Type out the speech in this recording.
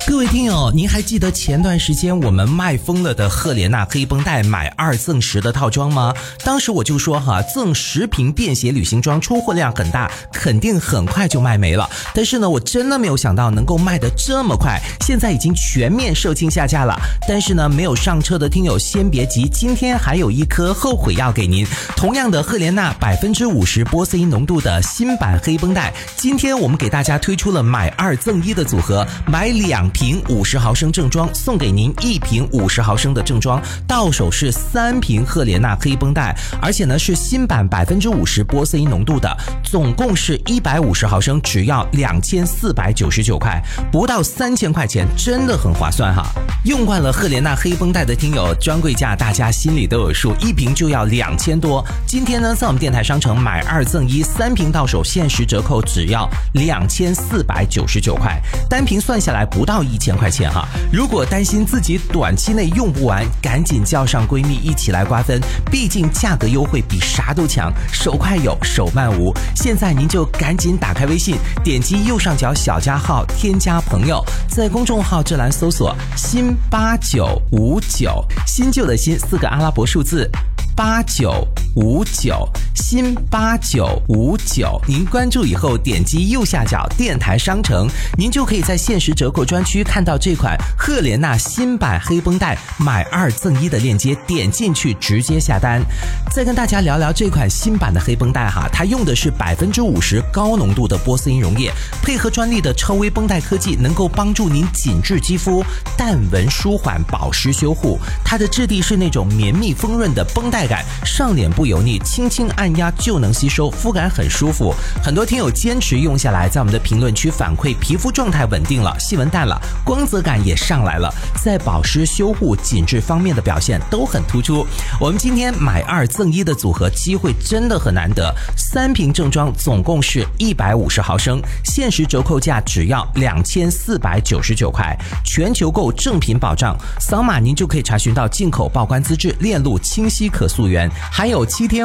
各位听友，您还记得前段时间我们卖疯了的赫莲娜黑绷带买2赠10的套装吗？当时我就说赠10瓶便携旅行装，出货量很大，肯定很快就卖没了。但是呢，我真的没有想到能够卖得这么快，现在已经全面售罄下架了。但是呢，没有上车的听友先别急，今天还有一颗后悔药给您。同样的赫莲娜50%波斯因浓度的新版黑绷带，今天我们给大家推出了买2赠1的组合，买2瓶50毫升正装，送给您1瓶50毫升的正装，到手是3瓶赫莲娜黑绷带，而且呢是新版50%波斯因浓度的，总共是150毫升，只要2499块，不到3000块钱，真的很划算哈。用惯了赫莲娜黑绷带的听友，专柜价大家心里都有数，一瓶就要2000多。今天呢，在我们电台商城买2赠1，3瓶到手限时折扣只要2499块，单瓶算下来不到1000块钱哈。如果担心自己短期内用不完，赶紧叫上闺蜜一起来瓜分，毕竟价格优惠比啥都强，手快有，手慢无。现在您就赶紧打开微信，点击右上角小加号，添加朋友，在公众号这栏搜索新8959，新旧的新4个阿拉伯数字8959，新8959，您关注以后点击右下角电台商城，您就可以在限时折扣专区看到这款赫莲娜新版黑绷带买2赠1的链接，点进去直接下单。再跟大家聊聊这款新版的黑绷带哈，它用的是50%高浓度的波斯因溶液，配合专利的超微绷带科技，能够帮助您紧致肌肤，淡纹舒缓，保湿修护。它的质地是那种绵密丰润的绷带感，上脸不油腻，轻轻按压就能吸收，肤感很舒服。很多听友坚持用下来，在我们的评论区反馈皮肤状态稳定了，细纹淡了，光泽感也上来了，在保湿修护紧致方面的表现都很突出。我们今天买2赠1的组合机会真的很难得，3瓶正装总共是150毫升，限时折扣价只要2499块，全球购正品保障，扫码您就可以查询到进口报关资质，链路清晰可溯源，还有7天